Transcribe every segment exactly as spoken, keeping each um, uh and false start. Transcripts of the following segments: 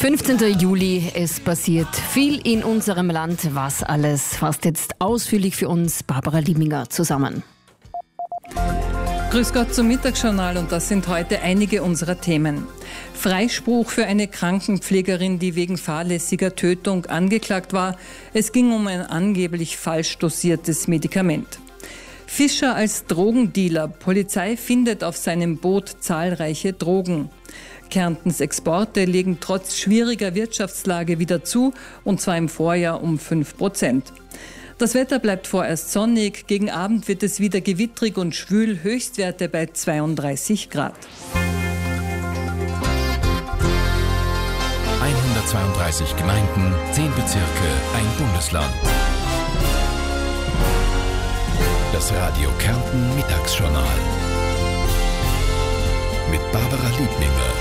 fünfzehnten Juli, es passiert viel in unserem Land. Was alles fasst jetzt ausführlich für uns Barbara Liebminger zusammen. Grüß Gott zum Mittagsjournal, und das sind heute einige unserer Themen. Freispruch für eine Krankenpflegerin, die wegen fahrlässiger Tötung angeklagt war. Es ging um ein angeblich falsch dosiertes Medikament. Fischer als Drogendealer. Polizei findet auf seinem Boot zahlreiche Drogen. Kärntens Exporte legen trotz schwieriger Wirtschaftslage wieder zu, und zwar im Vorjahr um fünf Prozent. Das Wetter bleibt vorerst sonnig, gegen Abend wird es wieder gewittrig und schwül, Höchstwerte bei zweiunddreißig Grad. hundertzweiunddreißig Gemeinden, zehn Bezirke, ein Bundesland. Das Radio Kärnten Mittagsjournal mit Barbara Liebminger.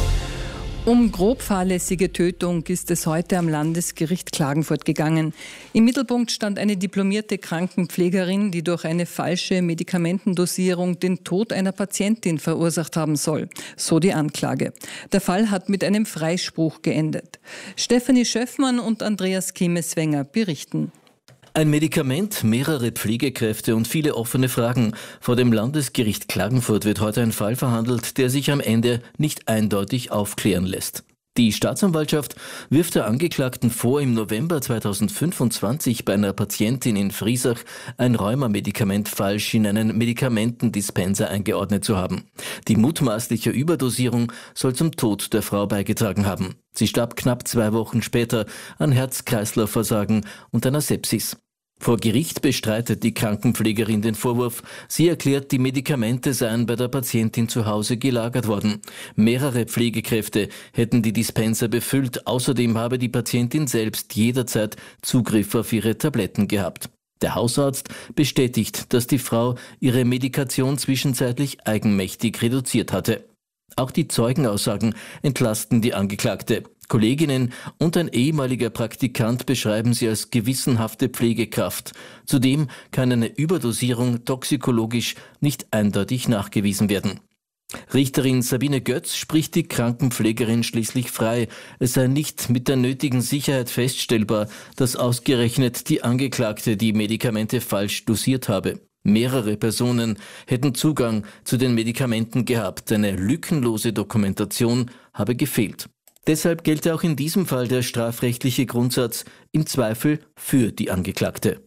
Um grob fahrlässige Tötung ist es heute am Landesgericht Klagenfurt gegangen. Im Mittelpunkt stand eine diplomierte Krankenpflegerin, die durch eine falsche Medikamentendosierung den Tod einer Patientin verursacht haben soll. So die Anklage. Der Fall hat mit einem Freispruch geendet. Stefanie Schöffmann und Andreas Kemeswenger berichten. Ein Medikament, mehrere Pflegekräfte und viele offene Fragen. Vor dem Landesgericht Klagenfurt wird heute ein Fall verhandelt, der sich am Ende nicht eindeutig aufklären lässt. Die Staatsanwaltschaft wirft der Angeklagten vor, im November zweitausendfünfundzwanzig bei einer Patientin in Friesach ein Rheumamedikament falsch in einen Medikamentendispenser eingeordnet zu haben. Die mutmaßliche Überdosierung soll zum Tod der Frau beigetragen haben. Sie starb knapp zwei Wochen später an Herz-Kreislauf-Versagen und einer Sepsis. Vor Gericht bestreitet die Krankenpflegerin den Vorwurf. Sie erklärt, die Medikamente seien bei der Patientin zu Hause gelagert worden. Mehrere Pflegekräfte hätten die Dispenser befüllt. Außerdem habe die Patientin selbst jederzeit Zugriff auf ihre Tabletten gehabt. Der Hausarzt bestätigt, dass die Frau ihre Medikation zwischenzeitlich eigenmächtig reduziert hatte. Auch die Zeugenaussagen entlasten die Angeklagte. Kolleginnen und ein ehemaliger Praktikant beschreiben sie als gewissenhafte Pflegekraft. Zudem kann eine Überdosierung toxikologisch nicht eindeutig nachgewiesen werden. Richterin Sabine Götz spricht die Krankenpflegerin schließlich frei. Es sei nicht mit der nötigen Sicherheit feststellbar, dass ausgerechnet die Angeklagte die Medikamente falsch dosiert habe. Mehrere Personen hätten Zugang zu den Medikamenten gehabt. Eine lückenlose Dokumentation habe gefehlt. Deshalb gelte auch in diesem Fall der strafrechtliche Grundsatz im Zweifel für die Angeklagte.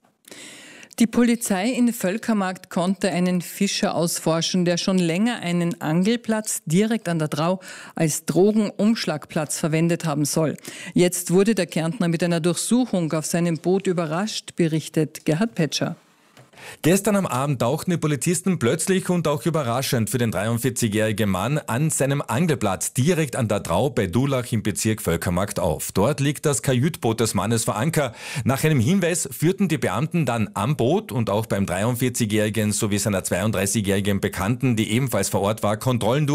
Die Polizei in Völkermarkt konnte einen Fischer ausforschen, der schon länger einen Angelplatz direkt an der Drau als Drogenumschlagplatz verwendet haben soll. Jetzt wurde der Kärntner mit einer Durchsuchung auf seinem Boot überrascht, berichtet Gerhard Petscher. Gestern am Abend tauchten die Polizisten plötzlich und auch überraschend für den dreiundvierzigjährigen Mann an seinem Angelplatz direkt an der Drau bei Dulach im Bezirk Völkermarkt auf. Dort liegt das Kajütboot des Mannes vor Anker. Nach einem Hinweis führten die Beamten dann am Boot und auch beim dreiundvierzigjährigen sowie seiner zweiunddreißigjährigen Bekannten, die ebenfalls vor Ort war, Kontrollen durch.